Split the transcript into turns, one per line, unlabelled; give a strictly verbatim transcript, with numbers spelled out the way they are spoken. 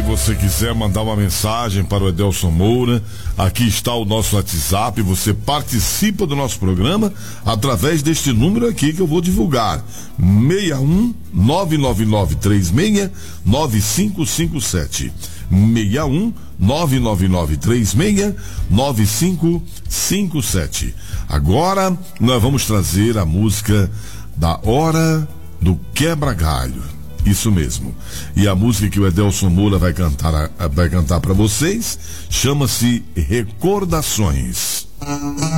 você quiser mandar uma mensagem para o Edelson Moura, aqui está o nosso WhatsApp. Você participa do nosso programa através deste número aqui que eu vou divulgar: seis um nove nove nove três seis nove cinco cinco sete. seis um nove nove nove três seis nove cinco cinco sete. Agora nós vamos trazer a música da Hora do Quebra-Galho. Isso mesmo. E a música que o Edelson Moura vai cantar, vai cantar para vocês chama-se Recordações.